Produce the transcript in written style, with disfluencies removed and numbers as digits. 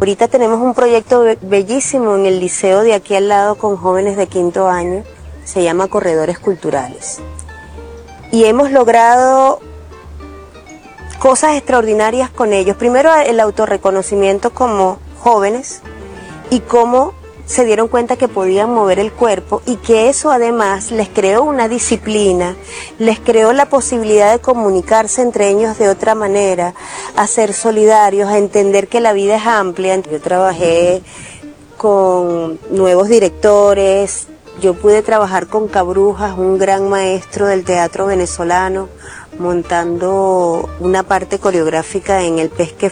Ahorita tenemos un proyecto bellísimo en el liceo de aquí al lado con jóvenes de 5º año, se llama Corredores Culturales. Y hemos logrado cosas extraordinarias con ellos. Primero el autorreconocimiento como jóvenes y cómo se dieron cuenta que podían mover el cuerpo y que eso además les creó una disciplina, les creó la posibilidad de comunicarse entre ellos de otra manera, a ser solidarios, a entender que la vida es amplia. Yo trabajé con nuevos directores, yo pude trabajar con Cabrujas, un gran maestro del teatro venezolano, montando una parte coreográfica en El Pez que